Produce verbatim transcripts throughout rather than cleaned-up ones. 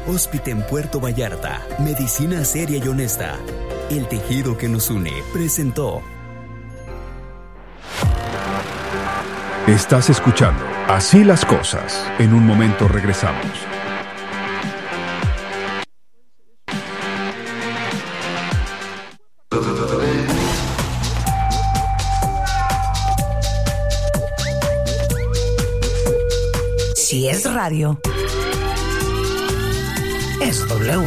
Hóspite en Puerto Vallarta, medicina seria y honesta. El tejido que nos une presentó. Estás escuchando Así las Cosas. En un momento regresamos. Si es radio, es W.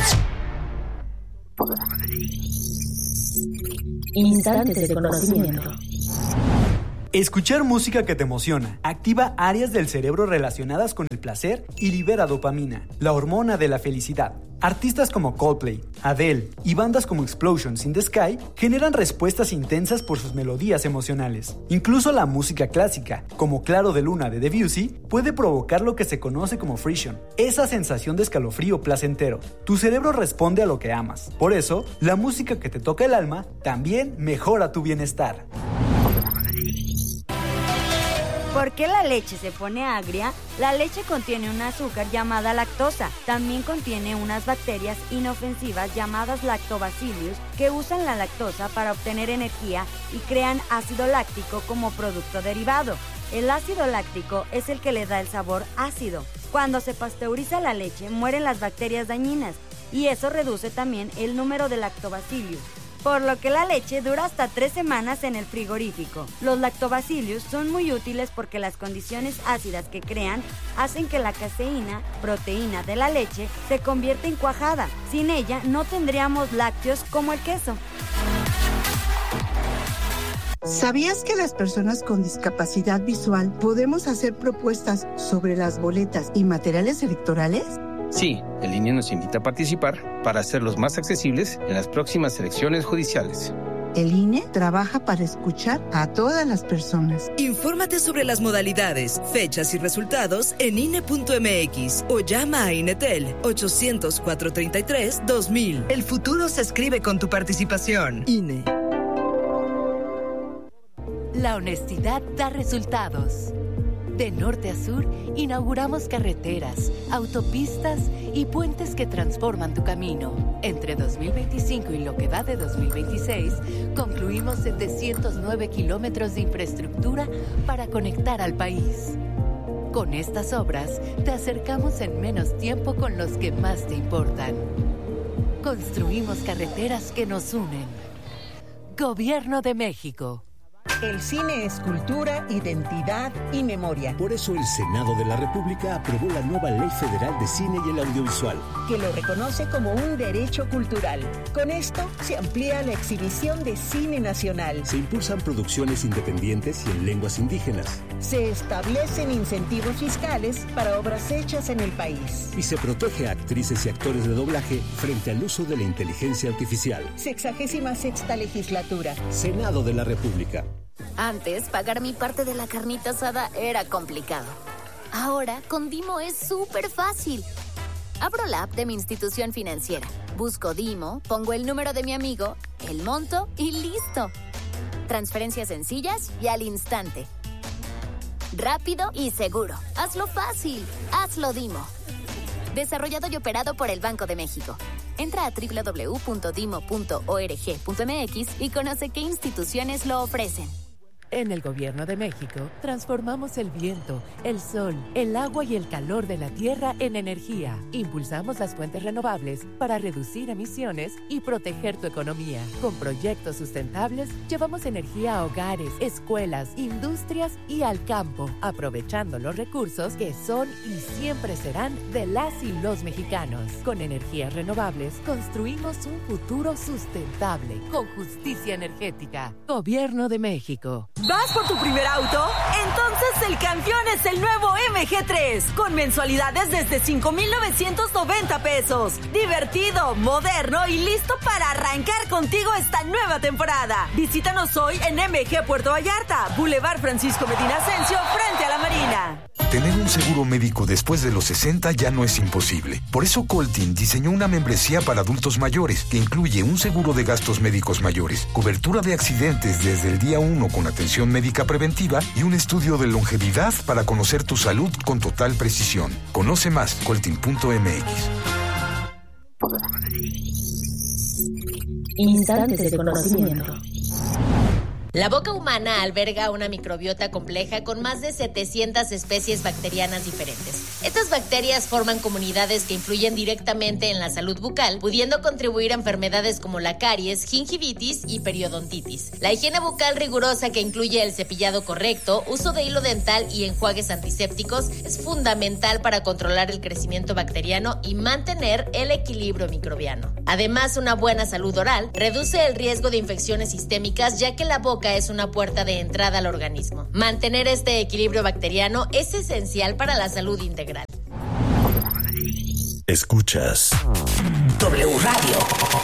Instantes de conocimiento. Escuchar música que te emociona activa áreas del cerebro relacionadas con el placer y libera dopamina, la hormona de la felicidad. Artistas como Coldplay, Adele y bandas como Explosions in the Sky generan respuestas intensas por sus melodías emocionales. Incluso la música clásica, como Claro de Luna de Debussy, puede provocar lo que se conoce como frisson, esa sensación de escalofrío placentero. Tu cerebro responde a lo que amas. Por eso, la música que te toca el alma también mejora tu bienestar. ¿Por qué la leche se pone agria? La leche contiene un azúcar llamada lactosa. También contiene unas bacterias inofensivas llamadas lactobacillus que usan la lactosa para obtener energía y crean ácido láctico como producto derivado. El ácido láctico es el que le da el sabor ácido. Cuando se pasteuriza la leche, mueren las bacterias dañinas y eso reduce también el número de lactobacillus, por lo que la leche dura hasta tres semanas en el frigorífico. Los lactobacillus son muy útiles porque las condiciones ácidas que crean hacen que la caseína, proteína de la leche, se convierta en cuajada. Sin ella no tendríamos lácteos como el queso. ¿Sabías que las personas con discapacidad visual podemos hacer propuestas sobre las boletas y materiales electorales? Sí, el I N E nos invita a participar para hacerlos más accesibles en las próximas elecciones judiciales. El I N E trabaja para escuchar a todas las personas. Infórmate sobre las modalidades, fechas y resultados en I N E punto M X o llama a INETEL ochocientos, cuatrocientos treinta y tres, dos mil. El futuro se escribe con tu participación. I N E. La honestidad da resultados. De norte a sur, inauguramos carreteras, autopistas y puentes que transforman tu camino. Entre dos mil veinticinco y lo que va de dos mil veintiséis, concluimos setecientos nueve kilómetros de infraestructura para conectar al país. Con estas obras, te acercamos en menos tiempo con los que más te importan. Construimos carreteras que nos unen. Gobierno de México. El cine es cultura, identidad y memoria. Por eso el Senado de la República aprobó la nueva Ley Federal de Cine y el Audiovisual, que lo reconoce como un derecho cultural. Con esto se amplía la exhibición de cine nacional. Se impulsan producciones independientes y en lenguas indígenas. Se establecen incentivos fiscales para obras hechas en el país. Y se protege a actrices y actores de doblaje frente al uso de la inteligencia artificial. Sexagésima sexta legislatura. Senado de la República. Antes, pagar mi parte de la carnita asada era complicado. Ahora, con Dimo es súper fácil. Abro la app de mi institución financiera, busco Dimo, pongo el número de mi amigo, el monto y listo. Transferencias sencillas y al instante. Rápido y seguro. Hazlo fácil. Hazlo Dimo. Desarrollado y operado por el Banco de México. Entra a doble u doble u doble u punto dimo punto org punto m x y conoce qué instituciones lo ofrecen. En el Gobierno de México, transformamos el viento, el sol, el agua y el calor de la tierra en energía. Impulsamos las fuentes renovables para reducir emisiones y proteger tu economía. Con proyectos sustentables, llevamos energía a hogares, escuelas, industrias y al campo, aprovechando los recursos que son y siempre serán de las y los mexicanos. Con energías renovables, construimos un futuro sustentable, con justicia energética. Gobierno de México. ¿Vas por tu primer auto? Entonces el campeón es el nuevo M G tres, con mensualidades desde cinco mil novecientos noventa pesos. Divertido, moderno y listo para arrancar contigo esta nueva temporada. Visítanos hoy en M G Puerto Vallarta, Boulevard Francisco Medina Ascencio, frente a la Marina. Tener un seguro médico después de los sesenta ya no es imposible. Por eso Coltin diseñó una membresía para adultos mayores que incluye un seguro de gastos médicos mayores, cobertura de accidentes desde el día uno con atención médica preventiva y un estudio de longevidad para conocer tu salud con total precisión. Conoce más, coltin punto m x. Instantes de conocimiento. La boca humana alberga una microbiota compleja con más de setecientas especies bacterianas diferentes. Estas bacterias forman comunidades que influyen directamente en la salud bucal, pudiendo contribuir a enfermedades como la caries, gingivitis y periodontitis. La higiene bucal rigurosa, que incluye el cepillado correcto, uso de hilo dental y enjuagues antisépticos, es fundamental para controlar el crecimiento bacteriano y mantener el equilibrio microbiano. Además, una buena salud oral reduce el riesgo de infecciones sistémicas, ya que la boca es una puerta de entrada al organismo. Mantener este equilibrio bacteriano es esencial para la salud integral. Escuchas W Radio.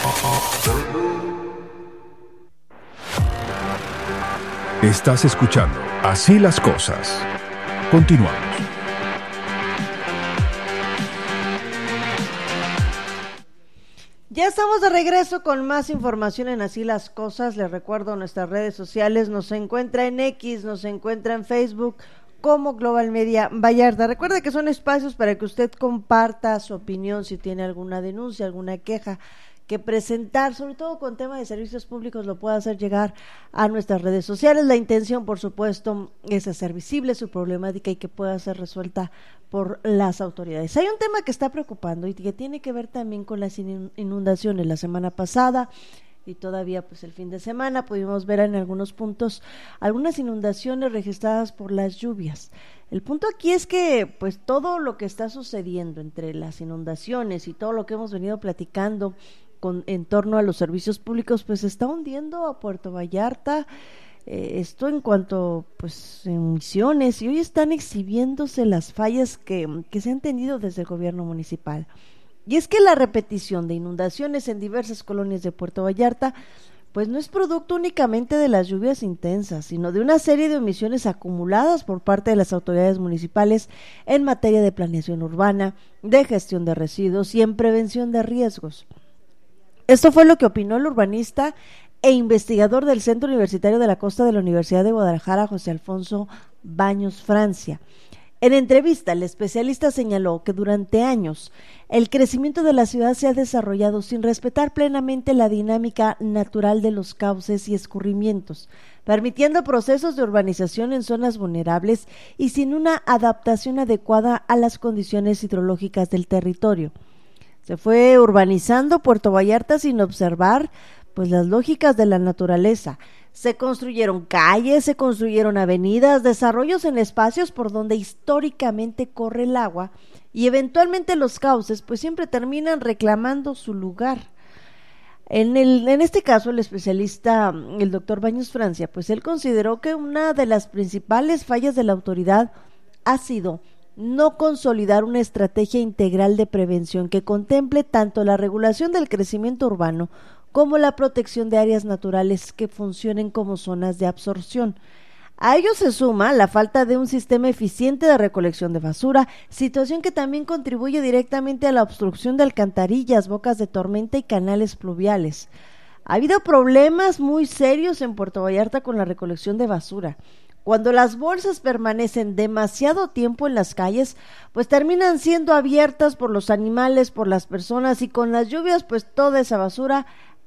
Estás escuchando Así las Cosas. Continuamos. Ya estamos de regreso con más información en Así las Cosas. Les recuerdo nuestras redes sociales. Nos encuentra en X, nos encuentra en Facebook como Global Media Vallarta. Recuerde que son espacios para que usted comparta su opinión, si tiene alguna denuncia, alguna queja que presentar, sobre todo con tema de servicios públicos, lo puede hacer llegar a nuestras redes sociales. La intención, por supuesto, es hacer visible su problemática y que pueda ser resuelta por las autoridades. Hay un tema que está preocupando y que tiene que ver también con las inundaciones. La semana pasada y todavía pues el fin de semana pudimos ver en algunos puntos algunas inundaciones registradas por las lluvias. El punto aquí es que pues todo lo que está sucediendo entre las inundaciones y todo lo que hemos venido platicando con, en torno a los servicios públicos, pues está hundiendo a Puerto Vallarta. Eh, esto en cuanto pues en Misiones, y hoy están exhibiéndose las fallas que, que se han tenido desde el gobierno municipal. Y es que la repetición de inundaciones en diversas colonias de Puerto Vallarta pues no es producto únicamente de las lluvias intensas, sino de una serie de omisiones acumuladas por parte de las autoridades municipales en materia de planeación urbana, de gestión de residuos y en prevención de riesgos. Esto fue lo que opinó el urbanista e investigador del Centro Universitario de la Costa de la Universidad de Guadalajara, José Alfonso Baños Francia. En entrevista, el especialista señaló que durante años el crecimiento de la ciudad se ha desarrollado sin respetar plenamente la dinámica natural de los cauces y escurrimientos, permitiendo procesos de urbanización en zonas vulnerables y sin una adaptación adecuada a las condiciones hidrológicas del territorio. Se fue urbanizando Puerto Vallarta sin observar pues las lógicas de la naturaleza. Se construyeron calles, se construyeron avenidas, desarrollos en espacios por donde históricamente corre el agua y eventualmente los cauces pues siempre terminan reclamando su lugar. En, el, en este caso el especialista, el doctor Baños Francia, pues él consideró que una de las principales fallas de la autoridad ha sido no consolidar una estrategia integral de prevención que contemple tanto la regulación del crecimiento urbano como la protección de áreas naturales que funcionen como zonas de absorción. A ello se suma la falta de un sistema eficiente de recolección de basura, situación que también contribuye directamente a la obstrucción de alcantarillas, bocas de tormenta y canales pluviales. Ha habido problemas muy serios en Puerto Vallarta con la recolección de basura. Cuando las bolsas permanecen demasiado tiempo en las calles, pues terminan siendo abiertas por los animales, por las personas, y con las lluvias, pues toda esa basura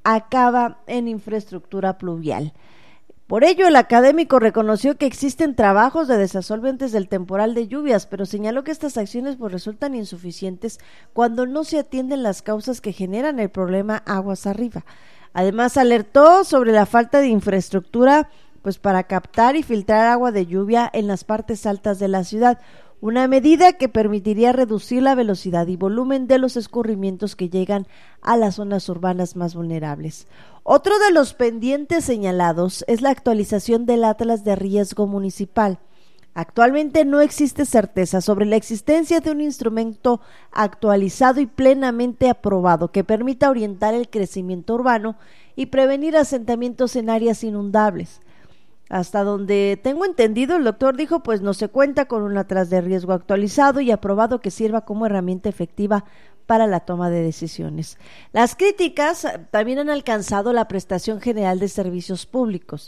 acaba en infraestructura pluvial. Por ello, el académico reconoció que existen trabajos de desasolventes del temporal de lluvias, pero señaló que estas acciones pues resultan insuficientes cuando no se atienden las causas que generan el problema aguas arriba. Además, alertó sobre la falta de infraestructura pues para captar y filtrar agua de lluvia en las partes altas de la ciudad, una medida que permitiría reducir la velocidad y volumen de los escurrimientos que llegan a las zonas urbanas más vulnerables. Otro de los pendientes señalados es la actualización del Atlas de Riesgo Municipal. Actualmente no existe certeza sobre la existencia de un instrumento actualizado y plenamente aprobado que permita orientar el crecimiento urbano y prevenir asentamientos en áreas inundables. Hasta donde tengo entendido, el doctor dijo, pues no se cuenta con un Atlas de riesgo actualizado y aprobado que sirva como herramienta efectiva para la toma de decisiones. Las críticas también han alcanzado la Prestación General de Servicios Públicos.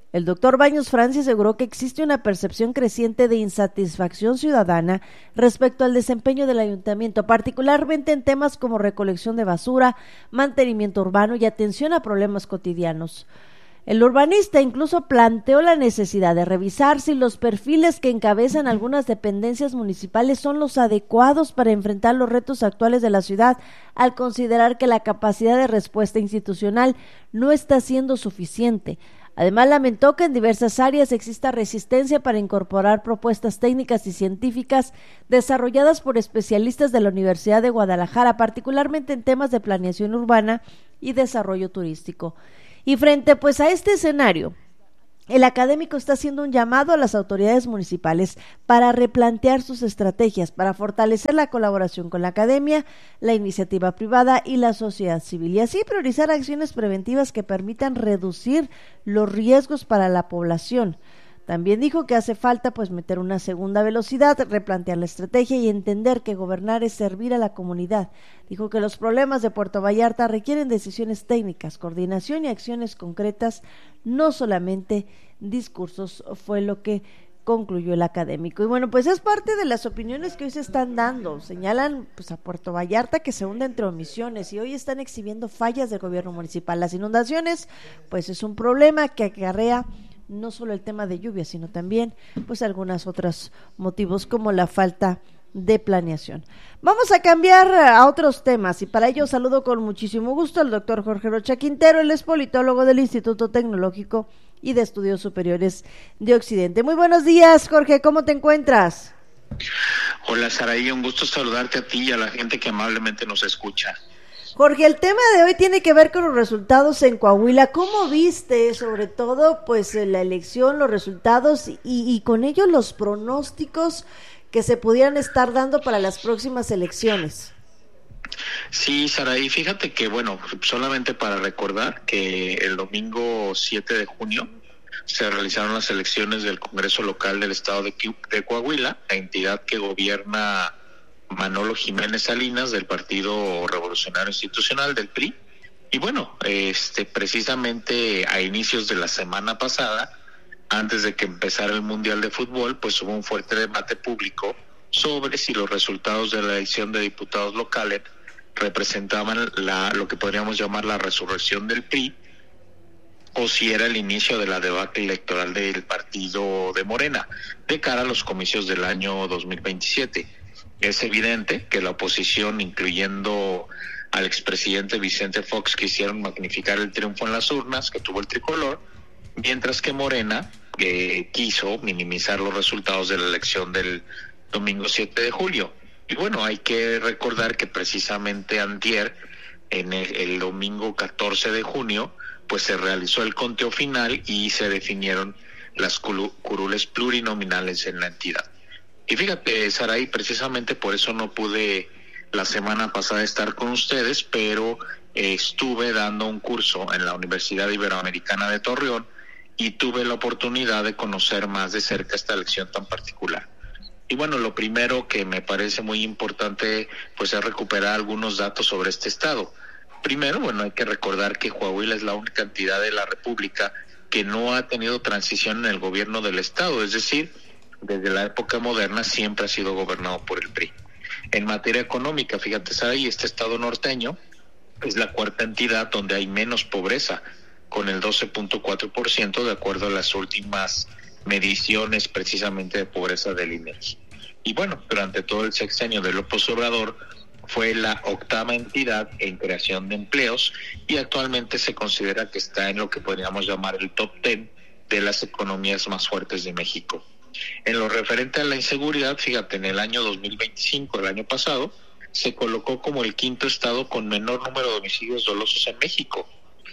El doctor Baños Francia aseguró que existe una percepción creciente de insatisfacción ciudadana respecto al desempeño del ayuntamiento, particularmente en temas como recolección de basura, mantenimiento urbano y atención a problemas cotidianos. El urbanista incluso planteó la necesidad de revisar si los perfiles que encabezan algunas dependencias municipales son los adecuados para enfrentar los retos actuales de la ciudad, al considerar que la capacidad de respuesta institucional no está siendo suficiente. Además, lamentó que en diversas áreas exista resistencia para incorporar propuestas técnicas y científicas desarrolladas por especialistas de la Universidad de Guadalajara, particularmente en temas de planeación urbana y desarrollo turístico. Y frente pues a este escenario, el académico está haciendo un llamado a las autoridades municipales para replantear sus estrategias, para fortalecer la colaboración con la academia, la iniciativa privada y la sociedad civil, y así priorizar acciones preventivas que permitan reducir los riesgos para la población. También dijo que hace falta pues meter una segunda velocidad, replantear la estrategia y entender que gobernar es servir a la comunidad. Dijo que los problemas de Puerto Vallarta requieren decisiones técnicas, coordinación y acciones concretas, no solamente discursos, fue lo que concluyó el académico. Y bueno, pues es parte de las opiniones que hoy se están dando. Señalan pues a Puerto Vallarta que se hunde entre omisiones y hoy están exhibiendo fallas del gobierno municipal. Las inundaciones pues es un problema que acarrea no solo el tema de lluvia, sino también pues algunos otros motivos como la falta de planeación. Vamos a cambiar a otros temas y para ello saludo con muchísimo gusto al doctor Jorge Rocha Quintero. Él es politólogo del Instituto Tecnológico y de Estudios Superiores de Occidente. Muy buenos días, Jorge, ¿cómo te encuentras? Hola, Saraí, un gusto saludarte a ti y a la gente que amablemente nos escucha. Jorge, el tema de hoy tiene que ver con los resultados en Coahuila. ¿Cómo viste, sobre todo, pues la elección, los resultados y, y con ellos los pronósticos que se pudieran estar dando para las próximas elecciones? Sí, Saraí, fíjate que, bueno, solamente para recordar que el domingo siete de junio se realizaron las elecciones del Congreso Local del Estado de, de Coahuila, la entidad que gobierna Manolo Jiménez Salinas, del Partido Revolucionario Institucional, del P R I. Y bueno, este precisamente a inicios de la semana pasada, antes de que empezara el Mundial de Fútbol, pues hubo un fuerte debate público sobre si los resultados de la elección de diputados locales representaban la, lo que podríamos llamar la resurrección del P R I, o si era el inicio de la debacle electoral del partido de Morena, de cara a los comicios del año dos mil veintisiete. Es evidente que la oposición, incluyendo al expresidente Vicente Fox, quisieron magnificar el triunfo en las urnas que tuvo el tricolor, mientras que Morena eh, quiso minimizar los resultados de la elección del domingo siete de julio. Y bueno, hay que recordar que precisamente antier, en el, el domingo catorce de junio, pues se realizó el conteo final y se definieron las curules plurinominales en la entidad. Y fíjate, Saraí, precisamente por eso no pude la semana pasada estar con ustedes, pero eh, estuve dando un curso en la Universidad Iberoamericana de Torreón y tuve la oportunidad de conocer más de cerca esta elección tan particular. Y bueno, lo primero que me parece muy importante pues es recuperar algunos datos sobre este estado. Primero, bueno, hay que recordar que Coahuila es la única entidad de la República que no ha tenido transición en el gobierno del estado, es decir, desde la época moderna siempre ha sido gobernado por el P R I. En materia económica, fíjate, ahí este estado norteño es la cuarta entidad donde hay menos pobreza, con el doce punto cuatro por ciento de acuerdo a las últimas mediciones precisamente de pobreza del INEGI. Y bueno, durante todo el sexenio de López Obrador fue la octava entidad en creación de empleos y actualmente se considera que está en lo que podríamos llamar el top ten de las economías más fuertes de México. En lo referente a la inseguridad, fíjate, en el año dos mil veinticinco, el año pasado, se colocó como el quinto estado con menor número de homicidios dolosos en México.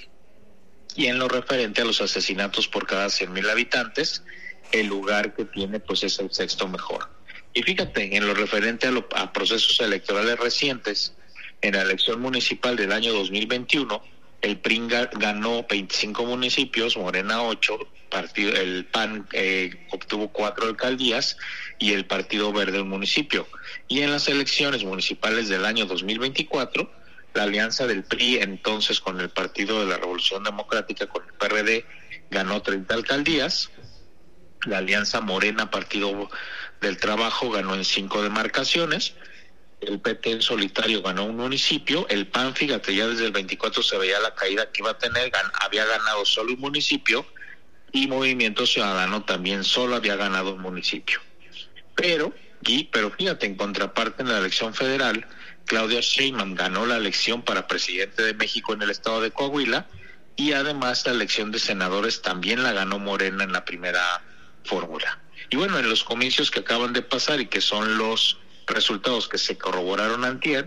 Y en lo referente a los asesinatos por cada cien mil habitantes, el lugar que tiene pues es el sexto mejor. Y fíjate, en lo referente a, lo, a procesos electorales recientes, en la elección municipal del año dos mil veintiuno, el P R I ganó veinticinco municipios, Morena ocho, partido, el P A N eh, obtuvo cuatro alcaldías y el Partido Verde un municipio. Y en las elecciones municipales del año dos mil veinticuatro, la alianza del P R I entonces con el Partido de la Revolución Democrática, con el P R D ganó treinta alcaldías, la Alianza Morena Partido del Trabajo ganó en cinco demarcaciones, el P T en solitario ganó un municipio, el P A N, fíjate, ya desde el veinticuatro se veía la caída que iba a tener, gan- había ganado solo un municipio, y Movimiento Ciudadano también solo había ganado un municipio. Pero, y, pero fíjate, en contraparte en la elección federal, Claudia Sheinbaum ganó la elección para presidente de México en el estado de Coahuila, y además la elección de senadores también la ganó Morena en la primera fórmula. Y bueno, en los comicios que acaban de pasar y que son los resultados que se corroboraron antier,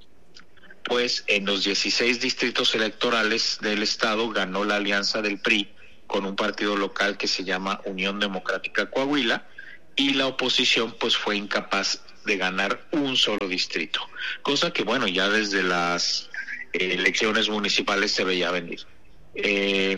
pues en los dieciséis distritos electorales del estado ganó la alianza del P R I con un partido local que se llama Unión Democrática Coahuila, y la oposición pues fue incapaz de ganar un solo distrito, cosa que bueno, ya desde las eh, elecciones municipales se veía venir. Eh,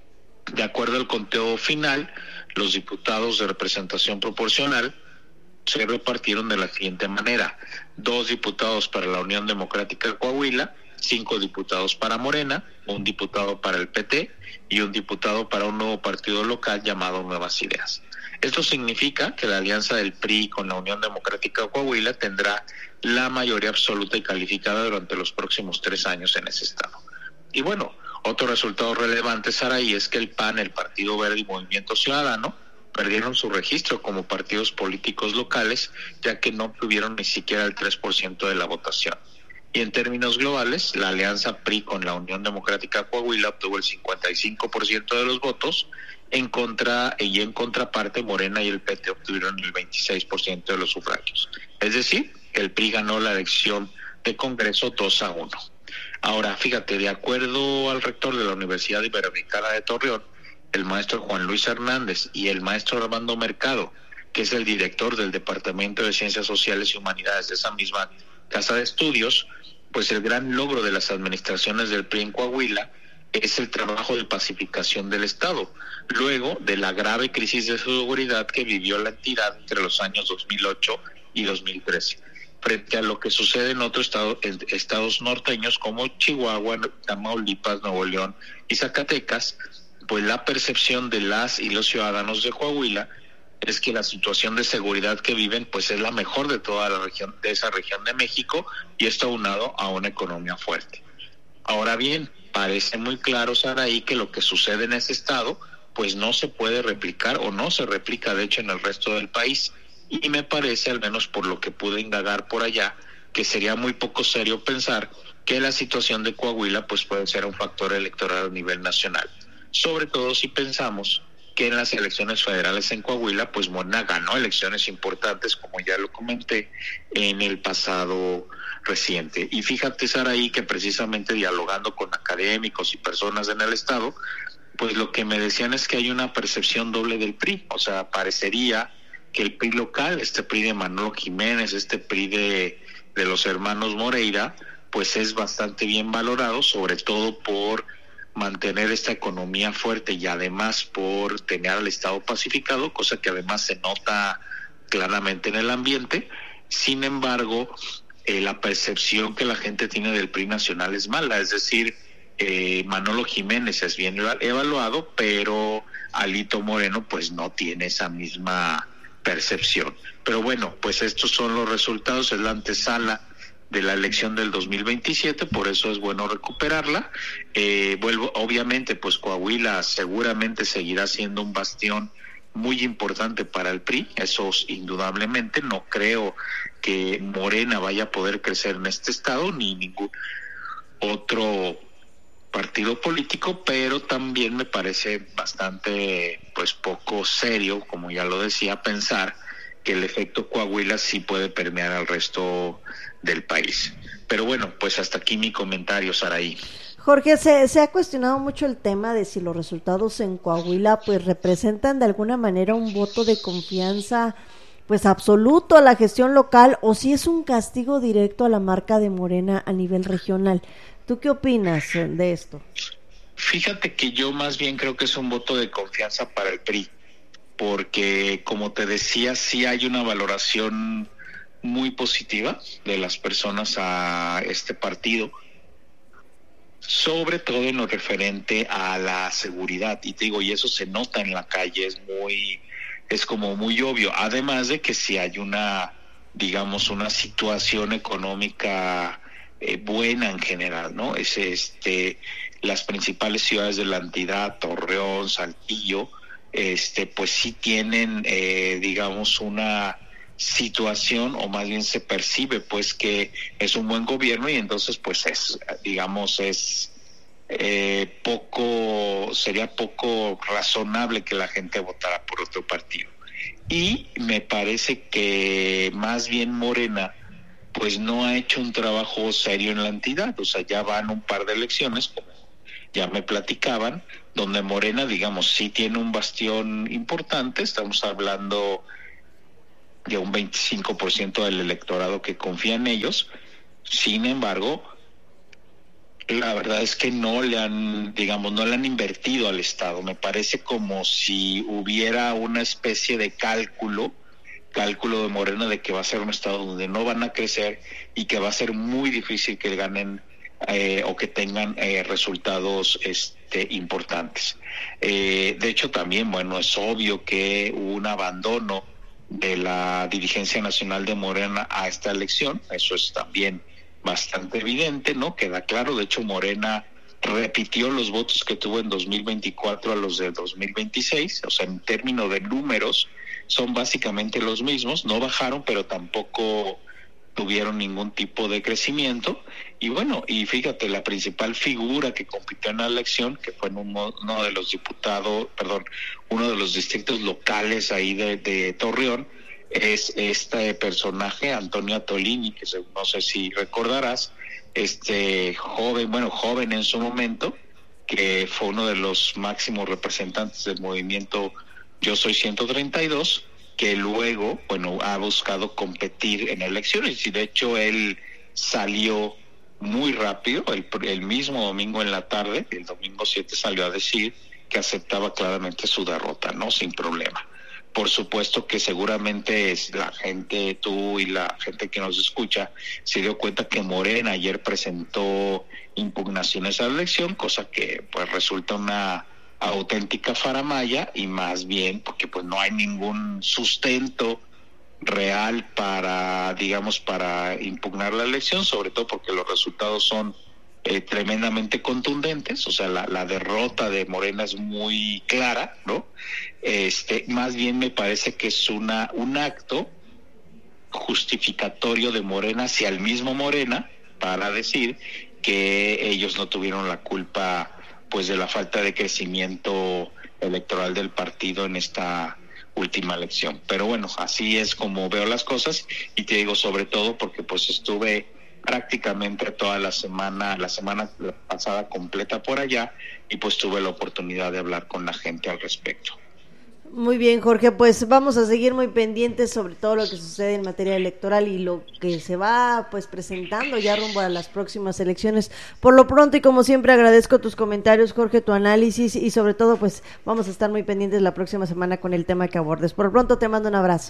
de acuerdo al conteo final, los diputados de representación proporcional se repartieron de la siguiente manera: dos diputados para la Unión Democrática de Coahuila, cinco diputados para Morena, un diputado para el P T y un diputado para un nuevo partido local llamado Nuevas Ideas. Esto significa que la alianza del P R I con la Unión Democrática de Coahuila tendrá la mayoría absoluta y calificada durante los próximos tres años en ese estado. Y bueno, otro resultado relevante, Saraí, es que el P A N, el Partido Verde y Movimiento Ciudadano perdieron su registro como partidos políticos locales, ya que no obtuvieron ni siquiera el tres por ciento de la votación. Y en términos globales, la alianza P R I con la Unión Democrática de Coahuila obtuvo el cincuenta y cinco por ciento de los votos, en contra y en contraparte Morena y el P T obtuvieron el veintiséis por ciento de los sufragios. Es decir, el P R I ganó la elección de Congreso dos a uno. Ahora, fíjate, de acuerdo al rector de la Universidad Iberoamericana de Torreón, el maestro Juan Luis Hernández, y el maestro Armando Mercado, que es el director del Departamento de Ciencias Sociales y Humanidades de esa misma casa de estudios, pues el gran logro de las administraciones del P R I en Coahuila es el trabajo de pacificación del Estado, luego de la grave crisis de seguridad que vivió la entidad entre los años dos mil ocho y dos mil trece. Frente a lo que sucede en otros estados, en estados norteños como Chihuahua, Tamaulipas, Nuevo León y Zacatecas, pues la percepción de las y los ciudadanos de Coahuila es que la situación de seguridad que viven pues es la mejor de toda la región, de esa región de México, y esto aunado a una economía fuerte. Ahora bien, parece muy claro, Saraí, que lo que sucede en ese estado pues no se puede replicar o no se replica de hecho en el resto del país, y me parece, al menos por lo que pude indagar por allá, que sería muy poco serio pensar que la situación de Coahuila pues puede ser un factor electoral a nivel nacional, sobre todo si pensamos que en las elecciones federales en Coahuila, pues Morena ganó elecciones importantes, como ya lo comenté, en el pasado reciente. Y fíjate, Saraí, que precisamente dialogando con académicos y personas en el estado, pues lo que me decían es que hay una percepción doble del P R I. O sea, parecería que el P R I local, este P R I de Manolo Jiménez, este P R I de, de los hermanos Moreira, pues es bastante bien valorado, sobre todo por mantener esta economía fuerte y además por tener al Estado pacificado, cosa que además se nota claramente en el ambiente. Sin embargo, eh, la percepción que la gente tiene del P R I nacional es mala, es decir, eh, Manolo Jiménez es bien evaluado, pero Alito Moreno pues no tiene esa misma percepción. Pero bueno, pues estos son los resultados, es la antesala de la elección del dos mil veintisiete, por eso es bueno recuperarla. Eh, vuelvo, obviamente, pues Coahuila seguramente seguirá siendo un bastión muy importante para el P R I, eso indudablemente. No creo que Morena vaya a poder crecer en este estado, ni ningún otro partido político, pero también me parece bastante, pues poco serio, como ya lo decía, pensar que el efecto Coahuila sí puede permear al resto del país. Pero bueno, pues hasta aquí mi comentario, Saraí. Jorge, se, se ha cuestionado mucho el tema de si los resultados en Coahuila pues representan de alguna manera un voto de confianza pues absoluto a la gestión local, o si es un castigo directo a la marca de Morena a nivel regional. ¿Tú qué opinas de esto? Fíjate que yo más bien creo que es un voto de confianza para el P R I, porque como te decía, sí hay una valoración muy positiva de las personas a este partido. sobre todo en lo referente a la seguridad. Y te digo, y eso se nota en la calle, es muy, es como muy obvio. Además de que si hay una, digamos, una situación económica eh, buena en general, ¿no? Es este, las principales ciudades de la entidad, Torreón, Saltillo, este, pues sí tienen, eh, digamos, una situación, o más bien se percibe pues que es un buen gobierno, y entonces pues es, digamos, es eh, poco, sería poco razonable que la gente votara por otro partido. Y me parece que más bien Morena pues no ha hecho un trabajo serio en la entidad. O sea, ya van un par de elecciones, como ya me platicaban, donde Morena, digamos, sí tiene un bastión importante. Estamos hablando de un veinticinco por ciento del electorado que confía en ellos. Sin embargo, la verdad es que no le han, digamos, no le han invertido al Estado. Me parece como si hubiera una especie de cálculo, cálculo de Morena de que va a ser un Estado donde no van a crecer y que va a ser muy difícil que ganen eh, o que tengan eh, resultados este, importantes. Eh, de hecho, también, bueno, es obvio que hubo un abandono de la dirigencia nacional de Morena a esta elección. Eso es también bastante evidente, ¿no? Queda claro. De hecho, Morena repitió los votos que tuvo en dos mil veinticuatro a los de dos mil veintiséis, o sea, en términos de números son básicamente los mismos, no bajaron, pero tampoco tuvieron ningún tipo de crecimiento. Y bueno, y fíjate, la principal figura que compitió en la elección, que fue en uno, uno de los diputados, perdón, uno de los distritos locales ahí de, de Torreón, es este personaje, Antonio Atolini, que se, no sé si recordarás, este joven, bueno, joven en su momento, que fue uno de los máximos representantes del movimiento Yo Soy ciento treinta y dos, que luego, bueno, ha buscado competir en elecciones, y de hecho él salió muy rápido, el, el mismo domingo en la tarde, el domingo siete, salió a decir que aceptaba claramente su derrota, ¿no? Sin problema. Por supuesto que seguramente es la gente, tú y la gente que nos escucha, se dio cuenta que Morena ayer presentó impugnaciones a la elección, cosa que pues resulta una auténtica faramalla, y más bien porque pues no hay ningún sustento real para, digamos, para impugnar la elección, sobre todo porque los resultados son eh, tremendamente contundentes. O sea, la, la derrota de Morena es muy clara, ¿no? Este, más bien me parece que es una un acto justificatorio de Morena hacia el mismo Morena, para decir que ellos no tuvieron la culpa pues de la falta de crecimiento electoral del partido en esta última elección. Pero bueno, así es como veo las cosas, y te digo sobre todo porque pues estuve prácticamente toda la semana, la semana pasada completa por allá, y pues tuve la oportunidad de hablar con la gente al respecto. Muy bien, Jorge, pues vamos a seguir muy pendientes sobre todo lo que sucede en materia electoral y lo que se va pues presentando ya rumbo a las próximas elecciones. Por lo pronto, y como siempre, agradezco tus comentarios, Jorge, tu análisis, y sobre todo pues vamos a estar muy pendientes la próxima semana con el tema que abordes. Por lo pronto te mando un abrazo.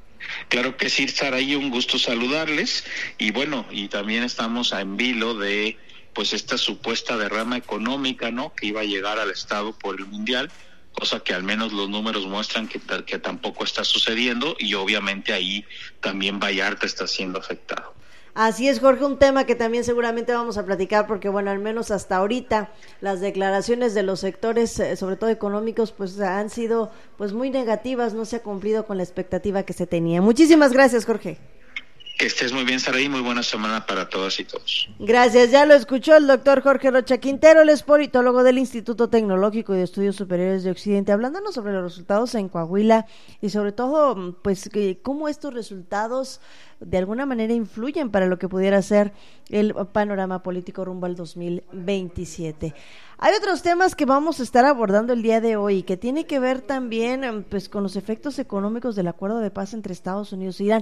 Claro que sí, Saraí, un gusto saludarles, y bueno, y también estamos en vilo de pues esta supuesta derrama económica, ¿no?, que iba a llegar al Estado por el Mundial, cosa que al menos los números muestran que, que tampoco está sucediendo, y obviamente ahí también Vallarta está siendo afectado. Así es, Jorge, un tema que también seguramente vamos a platicar, porque bueno, al menos hasta ahorita las declaraciones de los sectores, eh, sobre todo económicos, pues han sido pues muy negativas, no se ha cumplido con la expectativa que se tenía. Muchísimas gracias, Jorge. Que estés muy bien, Saraí, muy buena semana para todas y todos. Gracias, ya lo escuchó el doctor Jorge Rocha Quintero, el es politólogo del Instituto Tecnológico y de Estudios Superiores de Occidente, hablándonos sobre los resultados en Coahuila y sobre todo, pues, que, cómo estos resultados de alguna manera influyen para lo que pudiera ser el panorama político rumbo al dos mil veintisiete. Hay otros temas que vamos a estar abordando el día de hoy, que tiene que ver también, pues, con los efectos económicos del acuerdo de paz entre Estados Unidos e Irán.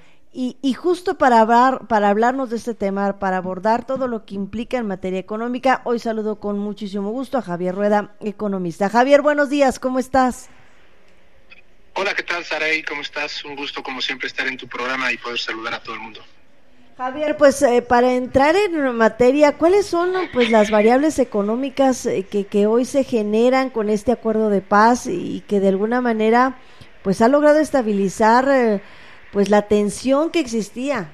Y, y justo para hablar, para hablarnos de este tema, para abordar todo lo que implica en materia económica, hoy saludo con muchísimo gusto a Javier Rueda, economista. Javier, buenos días, ¿cómo estás? Hola, ¿qué tal, Saraí? ¿Cómo estás? Un gusto, como siempre, estar en tu programa y poder saludar a todo el mundo. Javier, pues eh, para entrar en materia, ¿cuáles son pues las variables económicas eh, que, que hoy se generan con este acuerdo de paz y que de alguna manera pues ha logrado estabilizar eh, pues la tensión que existía?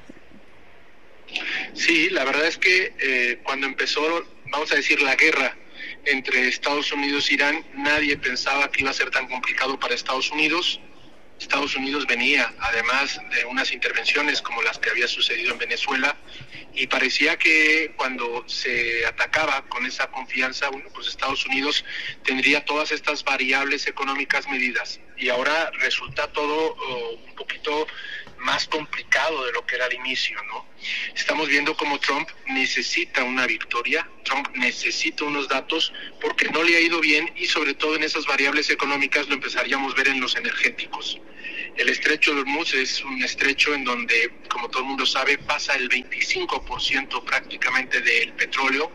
Sí, la verdad es que eh, cuando empezó, vamos a decir, la guerra entre Estados Unidos e Irán, nadie pensaba que iba a ser tan complicado para Estados Unidos. Estados Unidos venía, además de unas intervenciones como las que había sucedido en Venezuela, y parecía que cuando se atacaba con esa confianza, bueno, pues Estados Unidos tendría todas estas variables económicas medidas. Y ahora resulta todo uh, un poquito más complicado de lo que era al inicio, ¿no? Estamos viendo cómo Trump necesita una victoria, Trump necesita unos datos porque no le ha ido bien, y sobre todo en esas variables económicas lo empezaríamos a ver en los energéticos. El estrecho de Hormuz es un estrecho en donde, como todo el mundo sabe, pasa el veinticinco por ciento prácticamente del petróleo,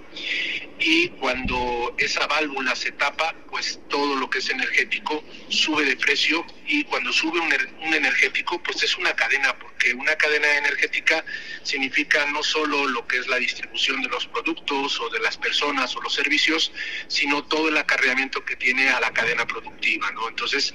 y cuando esa válvula se tapa, pues todo lo que es energético sube de precio, y cuando sube un, un energético, pues es una cadena, porque una cadena energética significa no solo lo que es la distribución de los productos o de las personas o los servicios, sino todo el acarreamiento que tiene a la cadena productiva, ¿no? Entonces,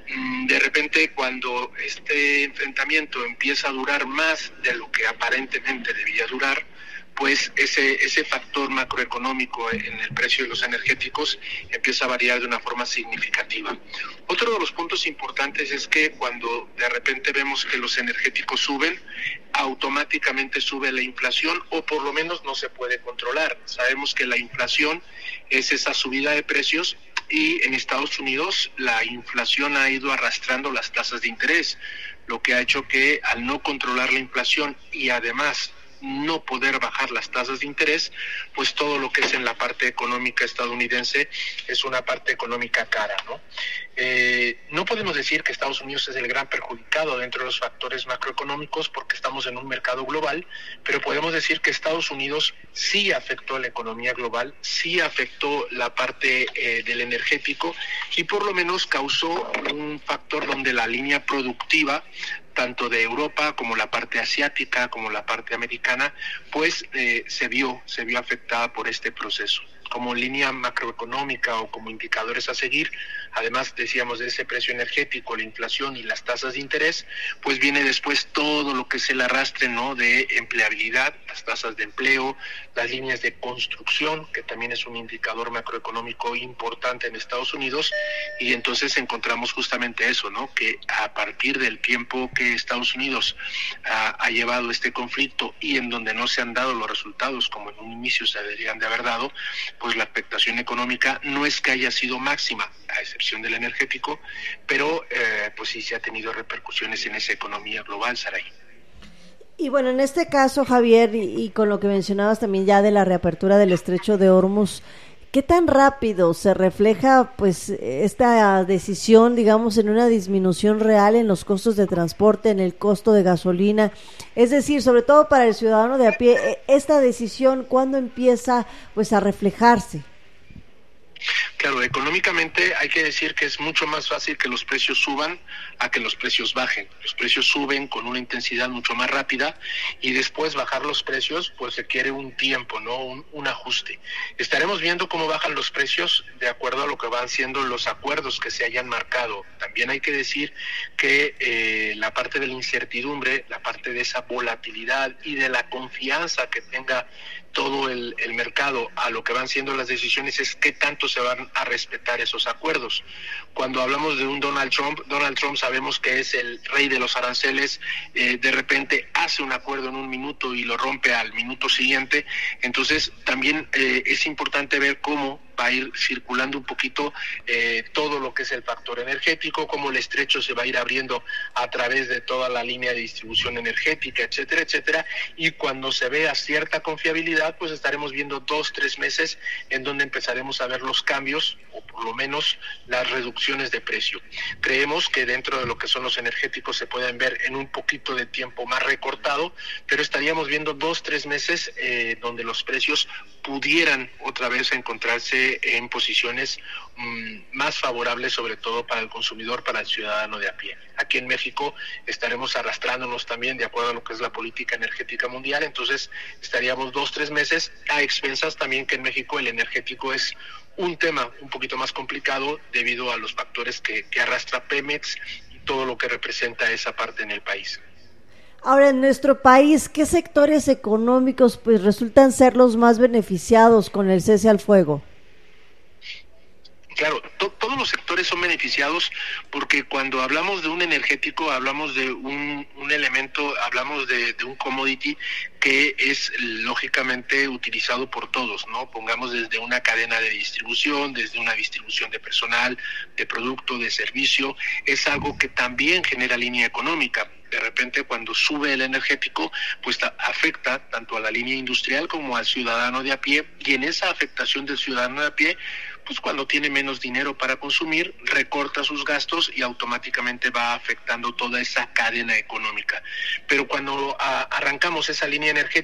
de repente, cuando este enfrentamiento empieza a durar más de lo que aparentemente debía durar, pues ese ese factor macroeconómico en el precio de los energéticos empieza a variar de una forma significativa. Otro de los puntos importantes es que cuando de repente vemos que los energéticos suben, automáticamente sube la inflación, o por lo menos no se puede controlar. Sabemos que la inflación es esa subida de precios, y en Estados Unidos la inflación ha ido arrastrando las tasas de interés, lo que ha hecho que al no controlar la inflación y además no poder bajar las tasas de interés, pues todo lo que es en la parte económica estadounidense es una parte económica cara, ¿no? Eh, no podemos decir que Estados Unidos es el gran perjudicado dentro de los factores macroeconómicos porque estamos en un mercado global, pero podemos decir que Estados Unidos sí afectó a la economía global, sí afectó la parte eh, del energético, y por lo menos causó un factor donde la línea productiva, tanto de Europa como la parte asiática, como la parte americana, pues eh, se vio, se vio afectada por este proceso. Como línea macroeconómica o como indicadores a seguir, además decíamos de ese precio energético, la inflación y las tasas de interés, pues viene después todo lo que es el arrastre, ¿no?, de empleabilidad, las tasas de empleo, las líneas de construcción, que también es un indicador macroeconómico importante en Estados Unidos, y entonces encontramos justamente eso, ¿no?, que a partir del tiempo que Estados Unidos ha, ha llevado este conflicto y en donde no se han dado los resultados como en un inicio se deberían de haber dado, pues la afectación económica no es que haya sido máxima, a excepción del energético, pero eh, pues sí se ha tenido repercusiones en esa economía global, Saray. Y bueno, en este caso, Javier, y, y con lo que mencionabas también ya de la reapertura del estrecho de Hormuz, ¿qué tan rápido se refleja pues esta decisión, digamos, en una disminución real en los costos de transporte, en el costo de gasolina? Es decir, sobre todo para el ciudadano de a pie, esta decisión, ¿cuándo empieza pues a reflejarse? Claro, económicamente hay que decir que es mucho más fácil que los precios suban a que los precios bajen. Los precios suben con una intensidad mucho más rápida, y después bajar los precios pues requiere un tiempo, ¿no? Un, un ajuste. Estaremos viendo cómo bajan los precios de acuerdo a lo que van siendo los acuerdos que se hayan marcado. También hay que decir que eh, la parte de la incertidumbre, la parte de esa volatilidad y de la confianza que tenga todo el, el mercado a lo que van siendo las decisiones es qué tanto se van a respetar esos acuerdos. Cuando hablamos de un Donald Trump, Donald Trump sabemos que es el rey de los aranceles, eh, de repente hace un acuerdo en un minuto y lo rompe al minuto siguiente, entonces también eh, es importante ver cómo va a ir circulando un poquito eh, todo lo que es el factor energético, cómo el estrecho se va a ir abriendo a través de toda la línea de distribución energética, etcétera, etcétera, y cuando se vea cierta confiabilidad, pues estaremos viendo dos, tres meses en donde empezaremos a ver los cambios, o por lo menos las reducciones de precio. Creemos que dentro de lo que son los energéticos se pueden ver en un poquito de tiempo más recortado, pero estaríamos viendo dos, tres meses eh, donde los precios pudieran otra vez encontrarse pone en posiciones um, más favorables, sobre todo para el consumidor, para el ciudadano de a pie. Aquí en México estaremos arrastrándonos también de acuerdo a lo que es la política energética mundial, entonces estaríamos dos, tres meses a expensas también que en México el energético es un tema un poquito más complicado debido a los factores que, que arrastra Pemex y todo lo que representa esa parte en el país. Ahora, en nuestro país, ¿qué sectores económicos pues resultan ser los más beneficiados con el cese al fuego? Claro, to- todos los sectores son beneficiados porque cuando hablamos de un energético, hablamos de un, un elemento, hablamos de, de un commodity que es lógicamente utilizado por todos, ¿no? Pongamos desde una cadena de distribución, desde una distribución de personal, de producto, de servicio, es algo que también genera línea económica. De repente cuando sube el energético, pues ta- afecta tanto a la línea industrial como al ciudadano de a pie, y en esa afectación del ciudadano de a pie, pues cuando tiene menos dinero para consumir, recorta sus gastos y automáticamente va afectando toda esa cadena económica. Pero cuando a, arrancamos esa línea energética,